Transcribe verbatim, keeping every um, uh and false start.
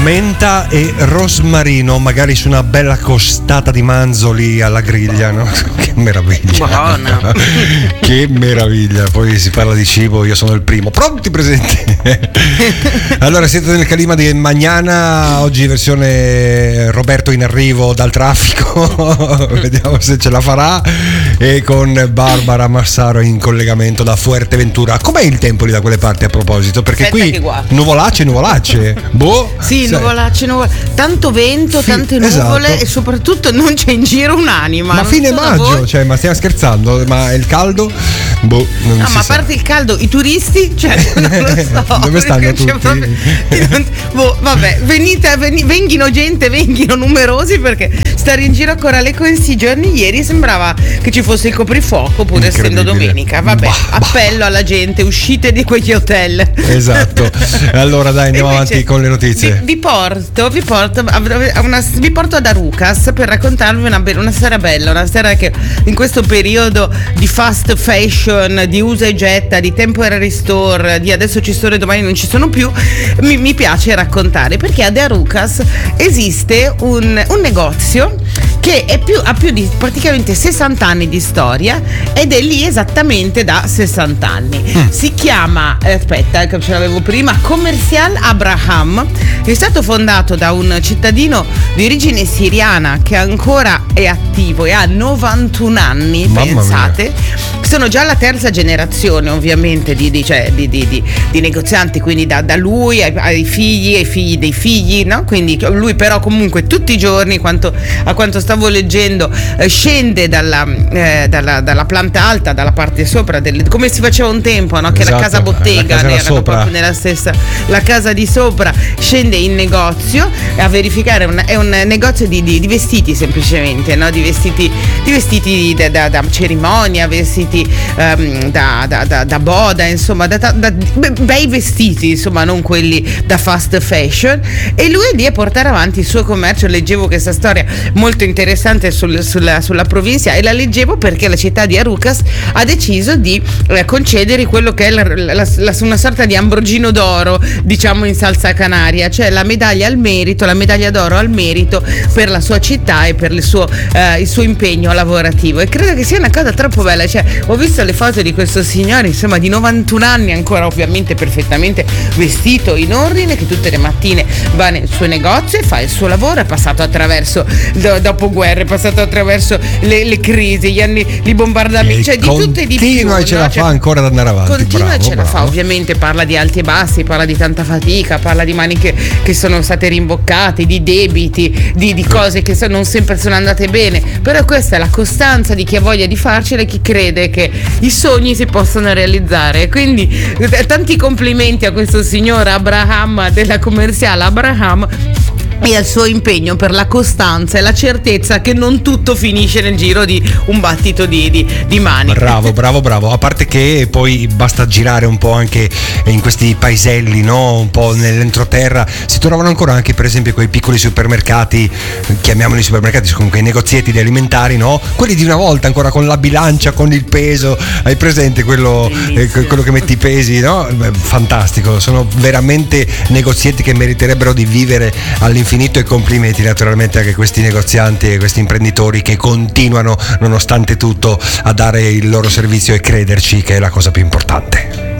menta e rosmarino, magari su una bella costata di manzoli alla griglia, no? Che meraviglia. Buona. Che meraviglia. Poi si parla di cibo, io sono il primo. Pronti, presenti? Allora, siete nel Calima di Magnana, oggi versione Roberto in arrivo dal traffico. Vediamo se ce la farà. E con Barbara Massaro in collegamento da Fuerteventura. Com'è il tempo lì da quelle parti, a proposito? Perché Aspetta qui nuvolacce, nuvolacce. Boh. Sì, sai. nuvolacce, nuvolacce. Tanto vento, Fi- tante nuvole, esatto. e soprattutto non c'è in giro un'anima. Ma non fine sono maggio, voi. cioè, ma stiamo scherzando? Ma il caldo? Boh, non No, si ma a sa. parte il caldo, i turisti, cioè, non lo so. Dove stanno perché c'è tutti? proprio- boh, vabbè, venite, veni- venghino gente, venghino numerosi, perché stare in giro a Coraleco in questi giorni, ieri sembrava che ci fosse il coprifuoco, pur essendo Incredibile. domenica. Vabbè, Bah, bah. appello alla gente, uscite di quegli hotel. Esatto. Allora dai, andiamo Invece, avanti con le notizie. Vi, vi porto, vi porto, a una, vi porto ad Arucas per raccontarvi una, be- una storia bella, una storia che in questo periodo di fast fashion, di usa e getta, di temporary store, di adesso ci sono e domani non ci sono più, mi, mi piace raccontare, perché ad Arucas esiste un, un negozio che è più, ha più di praticamente sessanta anni di storia ed è lì esattamente da sessanta anni. Mm. Si chiama, eh, aspetta che ce l'avevo prima, Comercial Abraham. È stato fondato da un cittadino di origine siriana che ancora è attivo e ha novantuno anni, Mamma pensate. mia. Sono già la terza generazione ovviamente di, di, cioè, di, di, di, di negozianti, quindi da, da lui ai, ai figli, ai figli dei figli, no? Quindi lui però comunque tutti i giorni, quanto, a quanto stavo leggendo, eh, scende dalla, eh, dalla, dalla planta alta, dalla parte sopra, del, come si faceva un tempo, no? Che Esatto, era casa bottega, la casa ne da erano sopra. proprio nella stessa, la casa di sopra, scende in negozio a verificare, un, è un negozio di, di, di vestiti semplicemente, no? Di vestiti, di vestiti da, da, da cerimonia, vestiti um, da, da, da, da boda, insomma, da, da, bei vestiti, insomma, non quelli da fast fashion. E lui è lì a portare avanti il suo commercio. Leggevo questa storia molto interessante sul, sulla, sulla provincia, e la leggevo perché la città di Arucas ha deciso di eh, concedere quello che è la, la, la, una sorta di Ambrogino d'oro, diciamo in salsa canaria, cioè la medaglia al merito, la medaglia d'oro al merito per la sua città e per il suo, eh, il suo impegno lavorativo. E credo che sia una cosa troppo bella. Cioè, ho visto le foto di questo signore, insomma, di novantuno anni, ancora ovviamente perfettamente vestito, in ordine, che tutte le mattine va nel suo negozio e fa il suo lavoro. È passato attraverso do, dopoguerra, è passato attraverso le, le crisi, gli anni di bombardamenti, cioè di tutto e di più. Continua e ce no? la Cioè, fa ancora ad andare avanti. Continua bravo, e ce la bravo. fa, ovviamente parla di alti e bassi, parla di tanta fatica, parla di maniche che sono state rimboccate, di debiti, di, di cose che so- non sempre sono andate bene, però questa è la costanza di chi ha voglia di farcela e chi crede che i sogni si possono realizzare. Quindi eh, tanti complimenti a questo signor Abraham della Commercial Abraham e al suo impegno per la costanza e la certezza che non tutto finisce nel giro di un battito di, di, di mani. Bravo, bravo, bravo. A parte che poi basta girare un po' anche in questi paeselli, no? Un po' nell'entroterra. Si trovano ancora anche, per esempio, quei piccoli supermercati, chiamiamoli supermercati, comunque i negozietti di alimentari, no? Quelli di una volta, ancora con la bilancia, con il peso. Hai presente quello, eh, quello che metti i pesi, no? Beh, fantastico. Sono veramente negozietti che meriterebbero di vivere all'infinito, e complimenti naturalmente anche a questi negozianti e questi imprenditori che continuano nonostante tutto a dare il loro servizio e crederci, che è la cosa più importante.